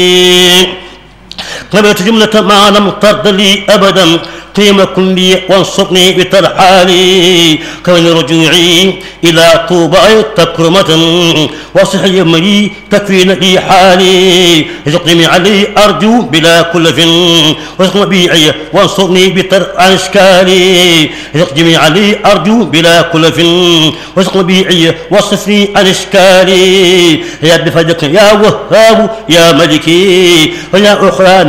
قبلت جملة ما لم ترد لي أبدا قيم كلي وانصرني بترحالي كون رجوعي إلى طوبى تكرمة وصحي يمري تكفين لي حالي رزقني علي أرجو بلا كلف وارزق بيعي وانصرني بتر عن إشكالي رزقني علي أرجو بلا كلف وارزق بيعي واصفني عن إشكالي يا بفضلك يا وهاب يا ملكي ويا أخرى